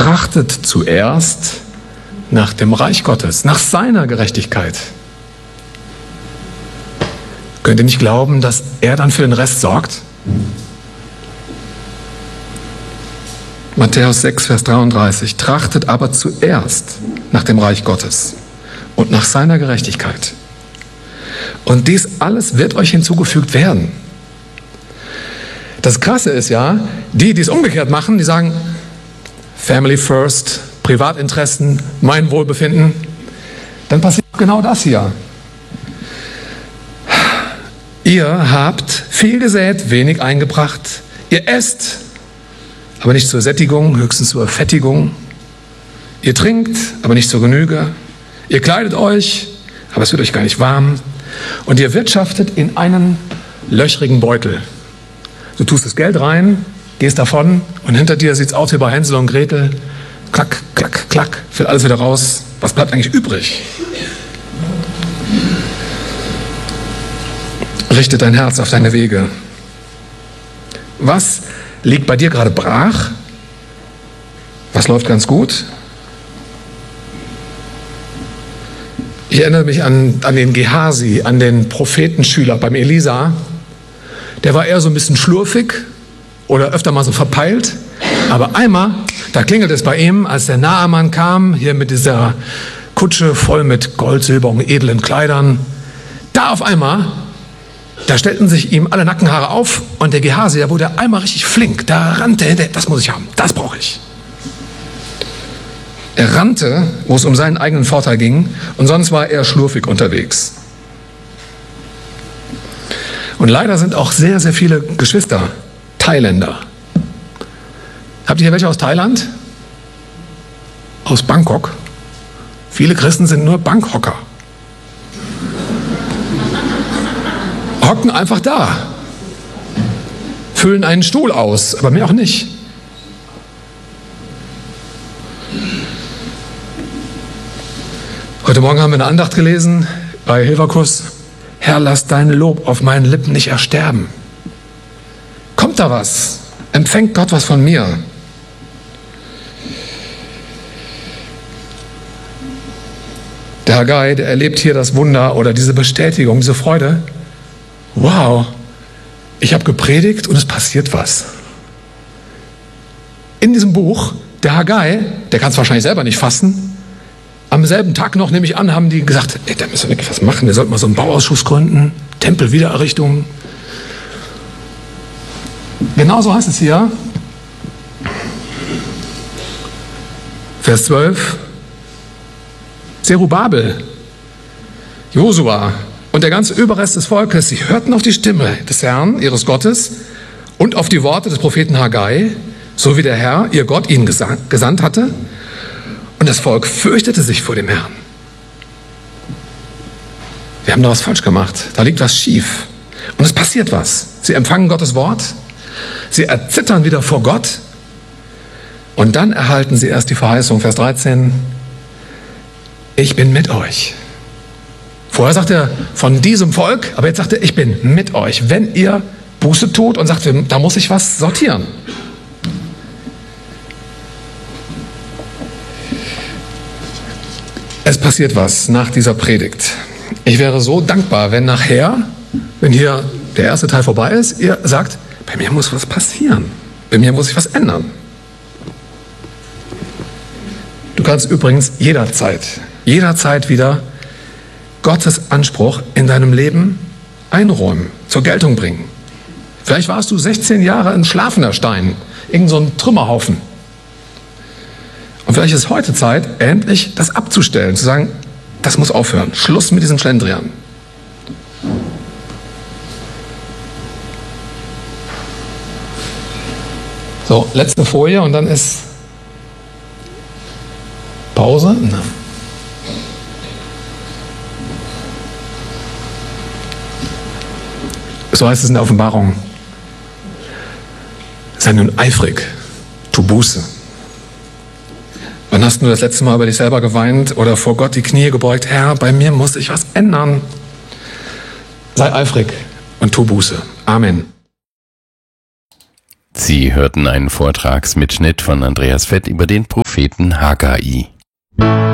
trachtet zuerst nach dem Reich Gottes, nach seiner Gerechtigkeit. Könnt ihr nicht glauben, dass er dann für den Rest sorgt? Matthäus 6, Vers 33. Trachtet aber zuerst nach dem Reich Gottes und nach seiner Gerechtigkeit. Und dies alles wird euch hinzugefügt werden. Das Krasse ist ja, die es umgekehrt machen, die sagen, Family first, Privatinteressen, mein Wohlbefinden, dann passiert genau das hier. Ihr habt viel gesät, wenig eingebracht. Ihr esst, aber nicht zur Sättigung, höchstens zur Fettigung. Ihr trinkt, aber nicht zur Genüge. Ihr kleidet euch, aber es wird euch gar nicht warm. Und ihr wirtschaftet in einen löchrigen Beutel. Du tust das Geld rein, gehst davon und hinter dir sieht es aus wie bei Hänsel und Gretel. Klack, klack, klack, fällt alles wieder raus. Was bleibt eigentlich übrig? Richte dein Herz auf deine Wege. Was liegt bei dir gerade brach? Was läuft ganz gut? Ich erinnere mich an den Gehasi, an den Prophetenschüler beim Elisa. Der war eher so ein bisschen schlurfig oder öfter mal so verpeilt. Aber einmal, da klingelt es bei ihm, als der Naaman kam, hier mit dieser Kutsche voll mit Gold, Silber und edlen Kleidern. Da auf einmal, da stellten sich ihm alle Nackenhaare auf und der Gehasi, der wurde einmal richtig flink. Da rannte er hinterher, das muss ich haben, das brauche ich. Er rannte, wo es um seinen eigenen Vorteil ging, und sonst war er schlurfig unterwegs. Und leider sind auch sehr, sehr viele Geschwister Thailänder. Habt ihr hier welche aus Thailand? Aus Bangkok? Viele Christen sind nur Bankhocker. Hocken einfach da. Füllen einen Stuhl aus, aber mehr auch nicht. Heute Morgen haben wir eine Andacht gelesen bei Hilverkus. Herr, lass dein Lob auf meinen Lippen nicht ersterben. Kommt da was? Empfängt Gott was von mir? Der Haggai, der erlebt hier das Wunder oder diese Bestätigung, diese Freude. Wow, ich habe gepredigt und es passiert was. In diesem Buch, der Haggai, der kann es wahrscheinlich selber nicht fassen. Am selben Tag noch, nehme ich an, haben die gesagt, ey, da müssen wir wirklich was machen. Wir sollten mal so einen Bauausschuss gründen, Tempelwiedererrichtung. Genauso heißt es hier. Vers 12. Zerubabel, Josua und der ganze Überrest des Volkes, sie hörten auf die Stimme des Herrn, ihres Gottes, und auf die Worte des Propheten Haggai, so wie der Herr, ihr Gott, ihn gesandt hatte. Und das Volk fürchtete sich vor dem Herrn. Wir haben da was falsch gemacht. Da liegt was schief. Und es passiert was. Sie empfangen Gottes Wort. Sie erzittern wieder vor Gott. Und dann erhalten sie erst die Verheißung, Vers 13, ich bin mit euch. Vorher sagt er von diesem Volk, aber jetzt sagt er, ich bin mit euch. Wenn ihr Buße tut und sagt, da muss ich was sortieren. Es passiert was nach dieser Predigt. Ich wäre so dankbar, wenn nachher, wenn hier der erste Teil vorbei ist, ihr sagt, bei mir muss was passieren. Bei mir muss sich was ändern. Du kannst übrigens jederzeit wieder Gottes Anspruch in deinem Leben einräumen, zur Geltung bringen. Vielleicht warst du 16 Jahre ein schlafender Stein, irgend so ein Trümmerhaufen. Und vielleicht ist heute Zeit, endlich das abzustellen, zu sagen, das muss aufhören. Schluss mit diesem Schlendrian. So, letzte Folie und dann ist Pause. Na. So heißt es in der Offenbarung. Sei nun eifrig, tu Buße. Wann hast du das letzte Mal über dich selber geweint oder vor Gott die Knie gebeugt? Herr, bei mir muss sich was ändern. Sei eifrig und tu Buße. Amen. Sie hörten einen Vortragsmitschnitt von Andreas Fett über den Propheten Haggai.